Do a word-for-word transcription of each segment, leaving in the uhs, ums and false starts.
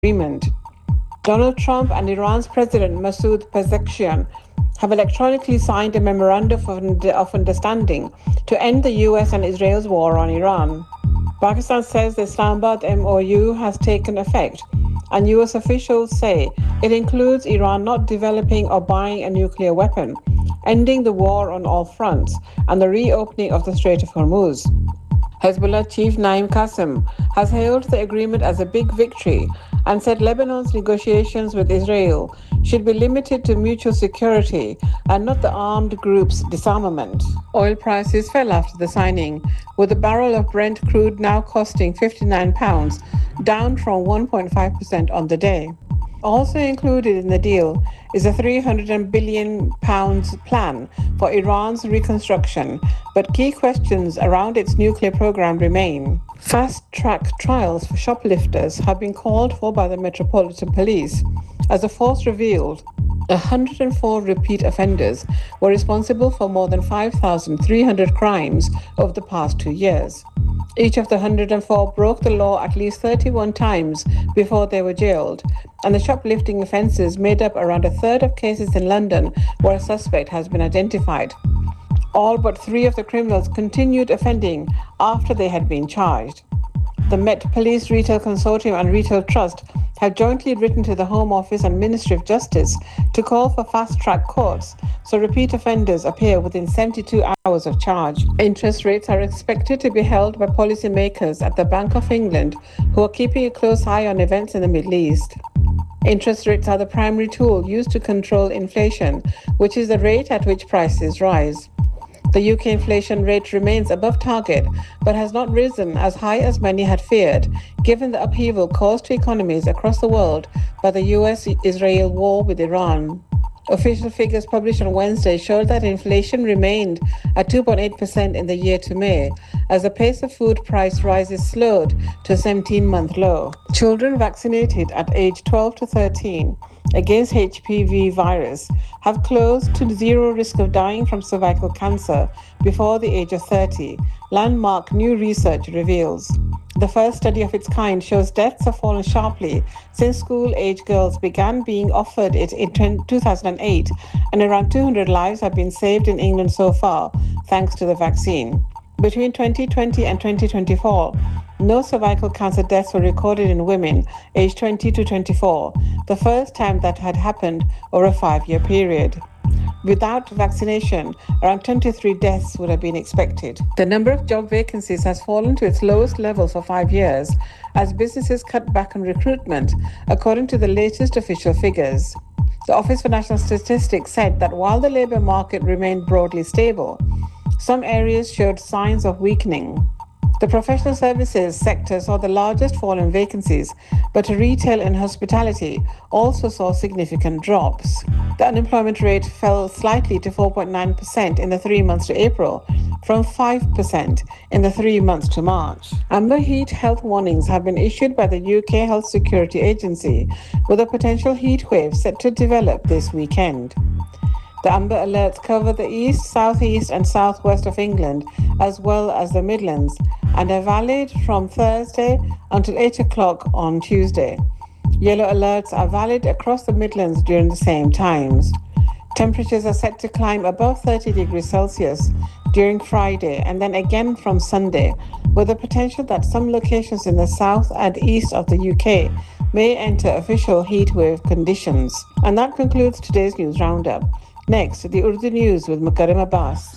agreement. Donald Trump and Iran's President Masoud Pezeshkian have electronically signed a memorandum of understanding to end the U S and Israel's war on Iran. Pakistan says the Islamabad M O U has taken effect, and U S officials say it includes Iran not developing or buying a nuclear weapon, ending the war on all fronts, and the reopening of the Strait of Hormuz. Hezbollah chief Naim Qassem has hailed the agreement as a big victory and said Lebanon's negotiations with Israel should be limited to mutual security and not the armed group's disarmament. Oil prices fell after the signing, with a barrel of Brent crude now costing fifty-nine pounds, down from one point five percent on the day. Also included in the deal is a three hundred billion pounds plan for Iran's reconstruction, but key questions around its nuclear program remain. Fast-track trials for shoplifters have been called for by the Metropolitan Police, as a force revealed one hundred four repeat offenders were responsible for more than five thousand three hundred crimes over the past two years. Each of the one hundred four broke the law at least thirty-one times before they were jailed, and the shoplifting offences made up around a third of cases in London where a suspect has been identified. All but three of the criminals continued offending after they had been charged. The Met Police Retail Consortium and Retail Trust have jointly written to the Home Office and Ministry of Justice to call for fast-track courts so repeat offenders appear within seventy-two hours of charge. Interest rates are expected to be held by policymakers at the Bank of England, who are keeping a close eye on events in the Middle East. Interest rates are the primary tool used to control inflation, which is the rate at which prices rise. The U K inflation rate remains above target, but has not risen as high as many had feared, given the upheaval caused to economies across the world by the U S-Israel war with Iran. Official figures published on Wednesday showed that inflation remained at two point eight percent in the year to May, as the pace of food price rises slowed to a seventeen-month low. Children vaccinated at age twelve to thirteen against H P V virus have close to zero risk of dying from cervical cancer before the age of thirty, landmark new research reveals. The first study of its kind shows deaths have fallen sharply since school-age girls began being offered it in two thousand eight, and around two hundred lives have been saved in England so far, thanks to the vaccine. Between twenty twenty and twenty twenty-four, no cervical cancer deaths were recorded in women aged twenty to twenty-four, the first time that had happened over a five-year period. Without vaccination, around twenty-three deaths would have been expected. The number of job vacancies has fallen to its lowest level for five years as businesses cut back on recruitment, according to the latest official figures. The Office for National Statistics said that while the labour market remained broadly stable, some areas showed signs of weakening. The professional services sector saw the largest fall in vacancies, but retail and hospitality also saw significant drops. The unemployment rate fell slightly to four point nine percent in the three months to April, from five percent in the three months to March. Amber heat health warnings have been issued by the U K Health Security Agency, with a potential heat wave set to develop this weekend. The amber alerts cover the east, southeast and southwest of England, as well as the Midlands, and are valid from Thursday until eight o'clock on Tuesday. Yellow alerts are valid across the Midlands during the same times. Temperatures are set to climb above thirty degrees Celsius during Friday and then again from Sunday, with the potential that some locations in the south and east of the U K may enter official heatwave conditions. And that concludes today's news roundup. Next, the Urdu News with Mukarram Abbas.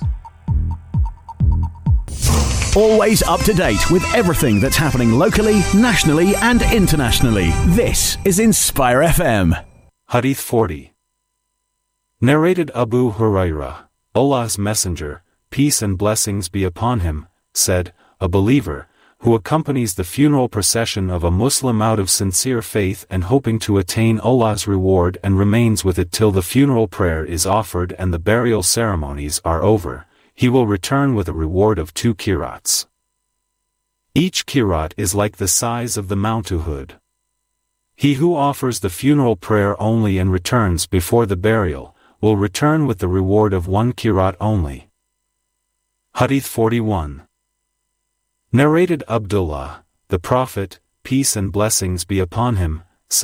Always up to date with everything that's happening locally, nationally and internationally. This is Inspire F M. Hadith forty. Narrated Abu Hurairah, Allah's Messenger, peace and blessings be upon him, said, a believer, who accompanies the funeral procession of a Muslim out of sincere faith and hoping to attain Allah's reward and remains with it till the funeral prayer is offered and the burial ceremonies are over, he will return with a reward of two qirats. Each qirat is like the size of the Mount Uhud. He who offers the funeral prayer only and returns before the burial, will return with the reward of one qirat only. Hadith forty-one. Narrated Abdullah, the Prophet, peace and blessings be upon him,